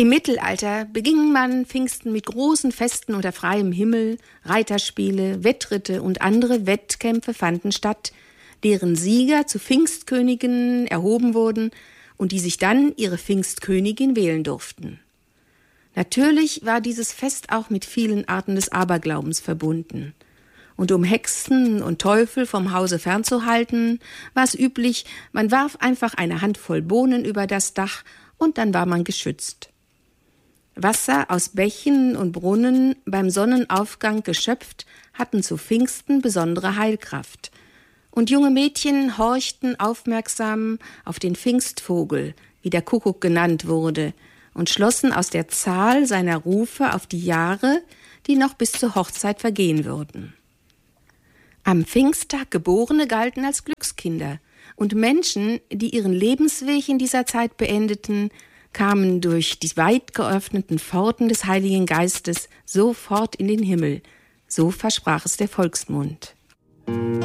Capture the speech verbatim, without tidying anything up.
Im Mittelalter beging man Pfingsten mit großen Festen unter freiem Himmel, Reiterspiele, Wettritte und andere Wettkämpfe fanden statt, deren Sieger zu Pfingstkönigen erhoben wurden und die sich dann ihre Pfingstkönigin wählen durften. Natürlich war dieses Fest auch mit vielen Arten des Aberglaubens verbunden. Und um Hexen und Teufel vom Hause fernzuhalten, war es üblich, man warf einfach eine Handvoll Bohnen über das Dach und dann war man geschützt. Wasser aus Bächen und Brunnen beim Sonnenaufgang geschöpft, hatten zu Pfingsten besondere Heilkraft. Und junge Mädchen horchten aufmerksam auf den Pfingstvogel, wie der Kuckuck genannt wurde, und schlossen aus der Zahl seiner Rufe auf die Jahre, die noch bis zur Hochzeit vergehen würden. Am Pfingsttag Geborene galten als Glückskinder, und Menschen, die ihren Lebensweg in dieser Zeit beendeten, kamen durch die weit geöffneten Pforten des Heiligen Geistes sofort in den Himmel. So versprach es der Volksmund.